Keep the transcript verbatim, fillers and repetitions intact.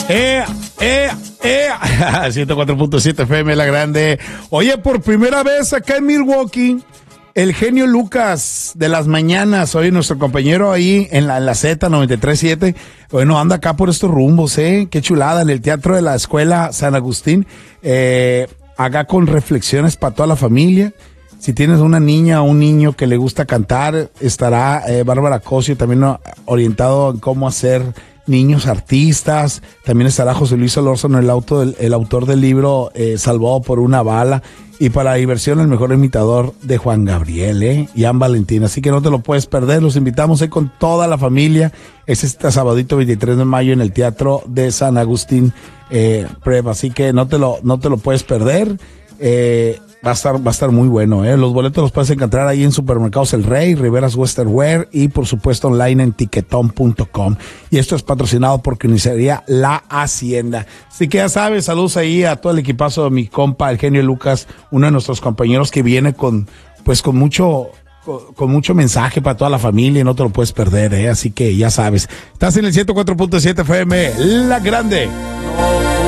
Eh, eh, eh. ciento cuatro punto siete F M, La Grande. Oye, por primera vez acá en Milwaukee, el genio Lucas de las mañanas, oye, nuestro compañero ahí en la, en la Z noventa y tres punto siete, bueno, anda acá por estos rumbos, ¿eh? Qué chulada, en el Teatro de la Escuela San Agustín, eh, acá con reflexiones para toda la familia. Si tienes una niña o un niño que le gusta cantar, estará eh, Bárbara Cosio también uh, orientado en cómo hacer niños artistas. También estará José Luis Solórzano, el, auto del, el autor del libro eh, Salvado por una bala. Y para la diversión, el mejor imitador de Juan Gabriel, ¿eh? Ian Valentín. Así que no te lo puedes perder. Los invitamos ahí con toda la familia. Es este sabadito veintitrés de mayo en el Teatro de San Agustín eh, Prep. Así que no te lo, no te lo puedes perder. Eh, Va a estar, va a estar muy bueno, ¿eh? Los boletos los puedes encontrar ahí en Supermercados El Rey, Riveras Western Wear y por supuesto online en tiquetón punto com. Y esto es patrocinado por Carnicería La Hacienda. Así que ya sabes, saludos ahí a todo el equipazo de mi compa, el genio Lucas, uno de nuestros compañeros que viene con, pues con mucho, con, con mucho mensaje para toda la familia y no te lo puedes perder, ¿eh? Así que ya sabes. Estás en el ciento cuatro punto siete F M, La Grande.